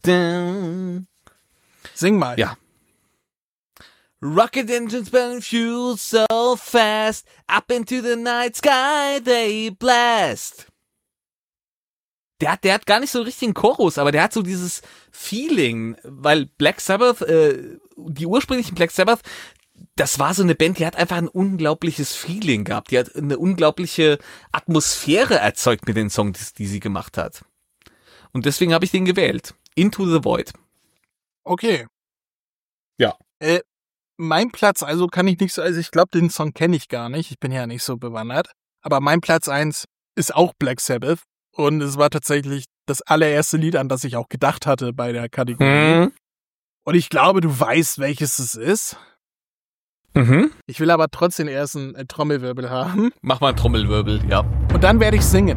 Sing mal. Ja. Rocket engines burn fuel so fast, up into the night sky they blast. Der hat gar nicht so richtig einen Chorus, aber der hat so dieses Feeling, weil Black Sabbath, die ursprünglichen Black Sabbath, das war so eine Band, die hat einfach ein unglaubliches Feeling gehabt. Die hat eine unglaubliche Atmosphäre erzeugt mit den Songs, die sie gemacht hat. Und deswegen habe ich den gewählt. Into the Void. Okay. Ja. Mein Platz, also kann ich nicht so, also ich glaube, den Song kenne ich gar nicht. Ich bin ja nicht so bewandert. Aber mein Platz 1 ist auch Black Sabbath. Und es war tatsächlich das allererste Lied, an das ich auch gedacht hatte bei der Kategorie. Und ich glaube, du weißt, welches es ist. Ich will aber trotzdem erst einen Trommelwirbel haben. Mach mal einen Trommelwirbel, ja. Und dann werde ich singen.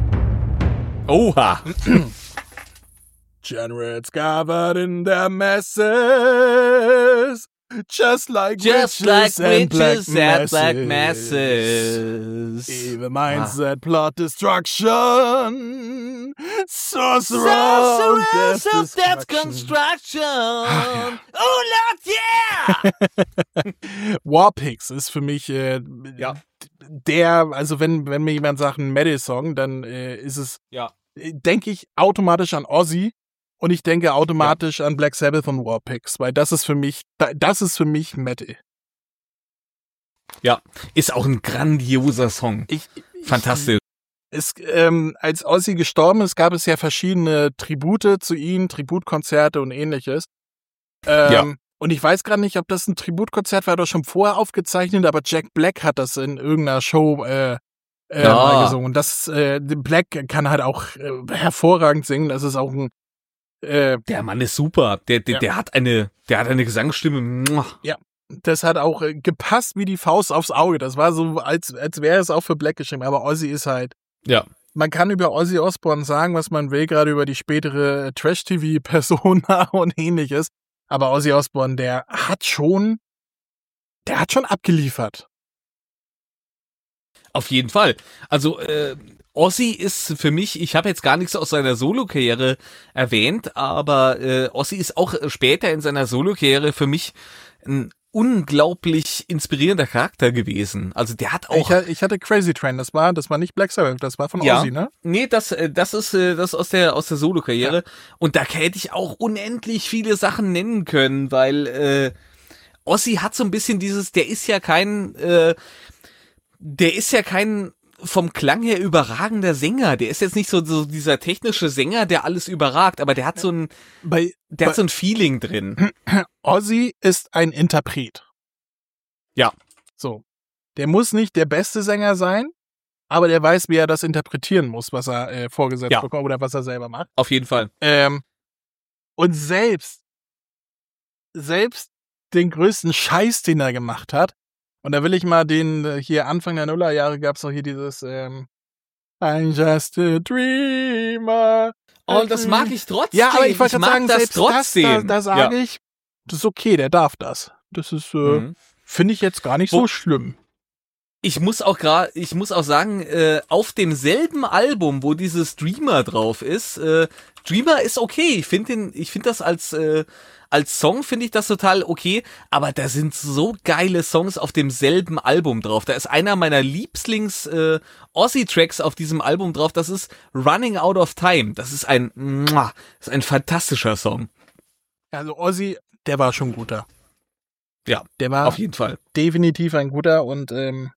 Oha. Generates covered in their masses. Just like witches and black masses. Evil minds that plot destruction. Sorcerers of death construction. Oh Lord, yeah! Warpigs ist für mich also wenn mir jemand sagt, ein Metal-Song, dann ist es, denke ich automatisch an Ozzy. Und ich denke automatisch an Black Sabbath und Warpigs, weil das ist für mich Metal. Ja, ist auch ein grandioser Song. Fantastisch. Als Ozzy gestorben ist, gab es ja verschiedene Tribute zu ihm, Tributkonzerte und ähnliches. Und ich weiß gerade nicht, ob das ein Tributkonzert war oder schon vorher aufgezeichnet, aber Jack Black hat das in irgendeiner Show mal gesungen. Black kann halt auch hervorragend singen. Das ist auch ein der Mann ist super. Der hat eine Gesangsstimme. Ja, das hat auch gepasst wie die Faust aufs Auge. Das war so, als wäre es auch für Black geschrieben. Aber Ozzy ist halt. Ja. Man kann über Ozzy Osbourne sagen, was man will, gerade über die spätere Trash-TV-Persona und ähnliches. Aber Ozzy Osbourne, der hat schon abgeliefert. Auf jeden Fall. Also, Ozzy ist für mich, ich habe jetzt gar nichts aus seiner Solo-Karriere erwähnt, aber Ozzy ist auch später in seiner Solo-Karriere für mich ein unglaublich inspirierender Charakter gewesen. Also der hat auch... Ich hatte Crazy Train, das war nicht Black Sabbath, das war von Ozzy, ne? Nee, das ist aus der Solo-Karriere. Ja. Und da hätte ich auch unendlich viele Sachen nennen können, weil Ozzy hat so ein bisschen dieses, der ist ja kein vom Klang her überragender Sänger. Der ist jetzt nicht so dieser technische Sänger, der alles überragt, aber der hat so ein Feeling drin. Ozzy ist ein Interpret. Ja. So. Der muss nicht der beste Sänger sein, aber der weiß, wie er das interpretieren muss, was er vorgesetzt bekommt oder was er selber macht. Auf jeden Fall. Und selbst den größten Scheiß, den er gemacht hat, und da will ich mal hier Anfang der Nullerjahre gab's doch hier dieses I'm just a dreamer. Oh, das mag ich trotzdem. Ja, aber ich wollte sagen, das selbst trotzdem. da sage ich, das ist okay, der darf das. Das ist, finde ich jetzt gar nicht so schlimm. Ich muss auch sagen, auf demselben Album, wo dieses Dreamer drauf ist, Dreamer ist okay. Ich finde das als Song finde ich das total okay, aber da sind so geile Songs auf demselben Album drauf. Da ist einer meiner Ozzy-Tracks auf diesem Album drauf, das ist Running Out of Time. Das ist ein fantastischer Song. Also Ozzy, der war schon guter. Ja, der war auf jeden Fall definitiv ein guter und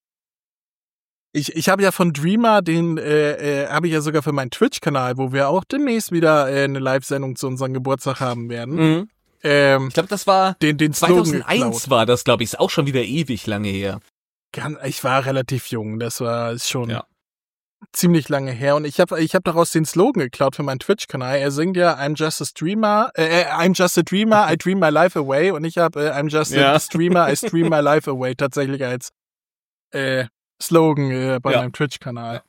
ich habe ja von Dreamer, den habe ich ja sogar für meinen Twitch-Kanal, wo wir auch demnächst wieder eine Live-Sendung zu unserem Geburtstag haben werden. Ich glaube, das war den 2001 war das, glaube ich, ist auch schon wieder ewig lange her. Ich war relativ jung, ist schon ziemlich lange her und ich hab daraus den Slogan geklaut für meinen Twitch-Kanal. Er singt ja I'm just a dreamer, I dream my life away und ich habe I'm just a streamer, I stream my life away tatsächlich als Slogan bei meinem Twitch-Kanal.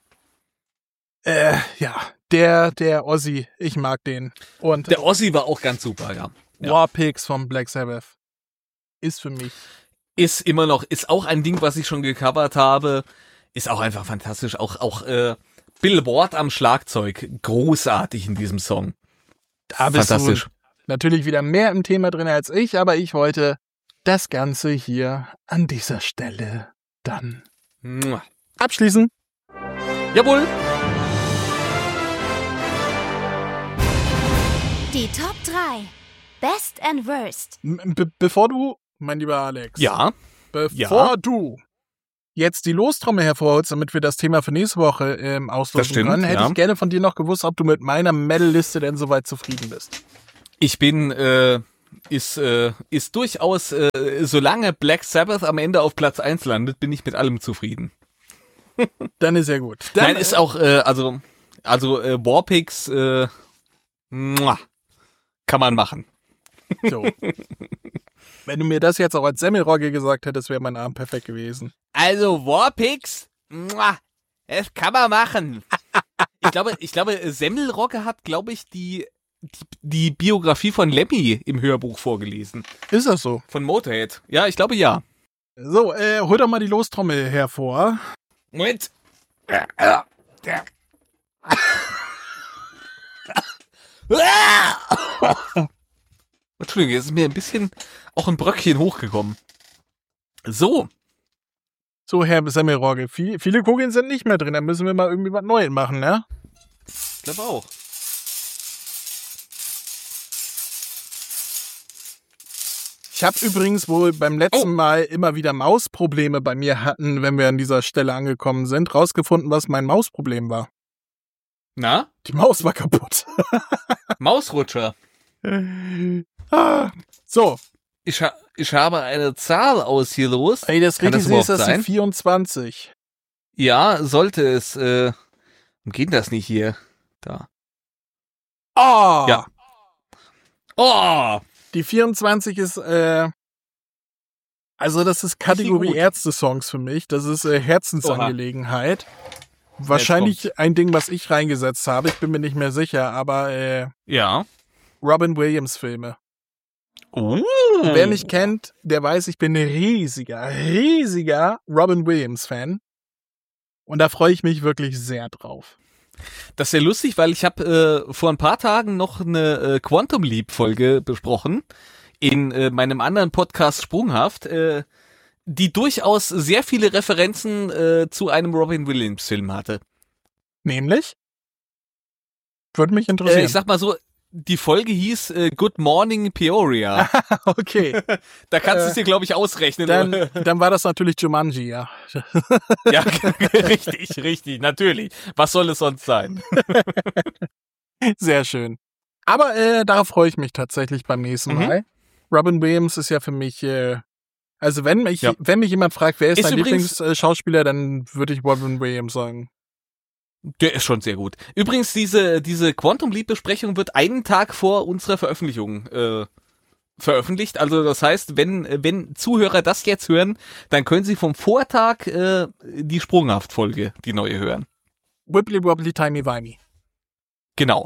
Der Ozzy, ich mag den. Und der Ozzy war auch ganz super, ja. Warpigs vom Black Sabbath ist für mich. Ist immer noch, ist auch ein Ding, was ich schon gecovert habe. Ist auch einfach fantastisch. Auch Bill Ward am Schlagzeug. Großartig in diesem Song. Da bist fantastisch. du natürlich wieder mehr im Thema drin als ich, aber ich wollte das Ganze hier an dieser Stelle dann abschließen. Jawohl. Die Top 3. Best and Worst. Bevor du, mein lieber Alex, Ja. bevor du jetzt die Lostrommel hervorholst, damit wir das Thema für nächste Woche auslosen stimmt, können, hätte ja. ich gerne von dir noch gewusst, ob du mit meiner Medal-Liste denn soweit zufrieden bist. Ich bin, ist durchaus, solange Black Sabbath am Ende auf Platz 1 landet, bin ich mit allem zufrieden. Dann ist ja gut. Dann, Nein, ist auch, Warpix, kann man machen. so. Wenn du mir das jetzt auch als Semmelrogge gesagt hättest, wäre mein Abend perfekt gewesen. Also Warpix, das kann man machen. Ich glaube, Semmelrogge hat, glaube ich, die Biografie von Lemmy im Hörbuch vorgelesen. Ist das so? Von Motorhead. Ja, ich glaube ja. So, hol doch mal die Lostrommel hervor. Moment. Entschuldigung, jetzt ist mir ein bisschen auch ein Bröckchen hochgekommen. So. So, Herr Semmelrogge, viele Kugeln sind nicht mehr drin, da müssen wir mal irgendwie was Neues machen, ne? Ich glaube auch. Ich habe übrigens wohl beim letzten Mal immer wieder Mausprobleme bei mir hatten, wenn wir an dieser Stelle angekommen sind, rausgefunden, was mein Mausproblem war. Na? Die Maus war kaputt. Mausrutscher. So. Ich habe eine Zahl aus hier los. Ey, das Kann richtig das sehe, ist überhaupt das die sein? 24. Ja, sollte es. Warum geht das nicht hier? Da. Oh! Ja. Oh! Die 24 ist, also das ist Kategorie gut. Ärzte-Songs für mich. Das ist Herzensangelegenheit. Wahrscheinlich kommt's. ein Ding, was ich reingesetzt habe. Ich bin mir nicht mehr sicher, aber Ja. Robin Williams Filme. Oh. Wer mich kennt, der weiß, ich bin ein riesiger Robin Williams Fan. Und da freue ich mich wirklich sehr drauf. Das ist ja lustig, weil ich habe vor ein paar Tagen noch eine Quantum Leap Folge besprochen in meinem anderen Podcast Sprunghaft, die durchaus sehr viele Referenzen zu einem Robin Williams Film hatte. Nämlich? Würde mich interessieren. Ich sag mal so, die Folge hieß Good Morning Peoria. Okay. Da kannst du es dir, glaube ich, ausrechnen. Dann war das natürlich Jumanji, ja. Ja, richtig, natürlich. Was soll es sonst sein? Sehr schön. Aber darauf freue ich mich tatsächlich beim nächsten Mal. Robin Williams ist ja für mich, also wenn mich jemand fragt, wer ist dein Lieblingsschauspieler, dann würde ich Robin Williams sagen. Der ist schon sehr gut. Übrigens, diese Quantum Leap Besprechung wird einen Tag vor unserer Veröffentlichung veröffentlicht. Also das heißt, wenn Zuhörer das jetzt hören, dann können sie vom Vortag die Sprunghaft-Folge, die neue, hören. Wibbly wobbly timey wimey. Genau.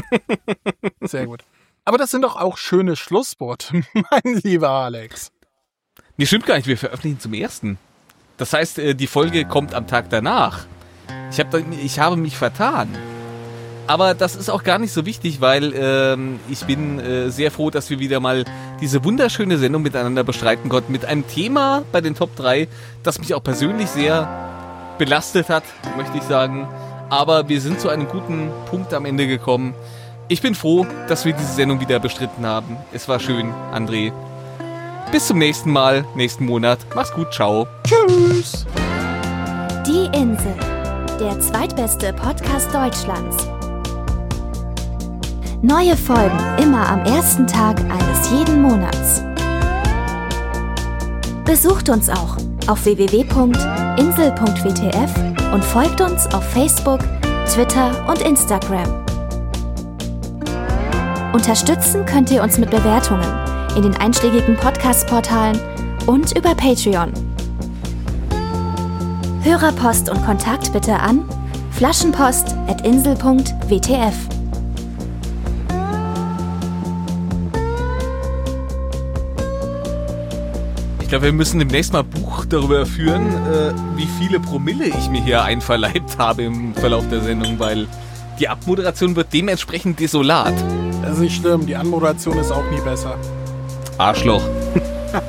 Sehr gut. Aber das sind doch auch schöne Schlussworte, mein lieber Alex. Nee, stimmt gar nicht. Wir veröffentlichen zum 1. Das heißt, die Folge kommt am Tag danach. Ich habe mich vertan. Aber das ist auch gar nicht so wichtig, weil ich bin sehr froh, dass wir wieder mal diese wunderschöne Sendung miteinander bestreiten konnten. Mit einem Thema bei den Top 3, das mich auch persönlich sehr belastet hat, möchte ich sagen. Aber wir sind zu einem guten Punkt am Ende gekommen. Ich bin froh, dass wir diese Sendung wieder bestritten haben. Es war schön, André. Bis zum nächsten Mal, nächsten Monat. Mach's gut, ciao. Tschüss. Die Insel, der zweitbeste Podcast Deutschlands. Neue Folgen immer am ersten Tag eines jeden Monats. Besucht uns auch auf www.insel.wtf und folgt uns auf Facebook, Twitter und Instagram. Unterstützen könnt ihr uns mit Bewertungen in den einschlägigen Podcast-Portalen und über Patreon. Hörerpost und Kontakt bitte an flaschenpost@insel.wtf. Ich glaube, wir müssen demnächst mal Buch darüber führen, wie viele Promille ich mir hier einverleibt habe im Verlauf der Sendung, weil Die Abmoderation wird dementsprechend desolat. Das ist nicht schlimm, die Anmoderation ist auch nie besser. Arschloch.